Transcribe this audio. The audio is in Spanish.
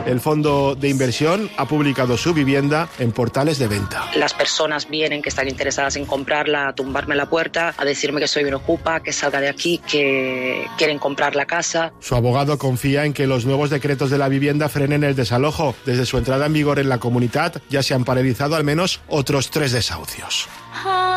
El fondo de inversión ha publicado su vivienda en portales de venta. Las personas vienen que están interesadas en comprarla, a tumbarme la puerta, a decirme que soy un ocupa, que salga de aquí, que quieren comprar la casa. Su abogado confía en que los nuevos decretos de la vivienda frenen el desalojo. Desde su entrada en vigor en la Comunitat ya se han paralizado al menos otros 3 desahucios.